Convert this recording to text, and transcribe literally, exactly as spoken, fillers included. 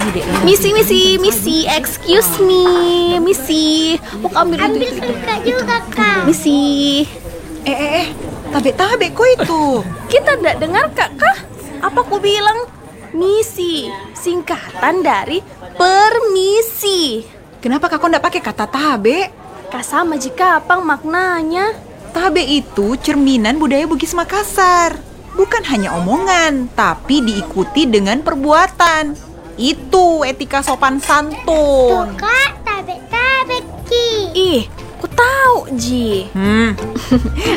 Misi, misi, misi, excuse me, misi. Mau ambil Ambil kakak juga kak. misi. Eh, eh, eh, tabe-tabe kok itu. Kita tidak dengar kak kah? Apa aku bilang? Misi, singkatan dari permisi. Kenapa kakak ndak pakai kata tabe? Kak sama jika apa maknanya? Tabe itu cerminan budaya Bugis Makassar. Bukan hanya omongan, tapi diikuti dengan perbuatan. Itu etika sopan Tuh santun. kak, tabe tabe ki. Ih, ku tahu Ji. Hmm,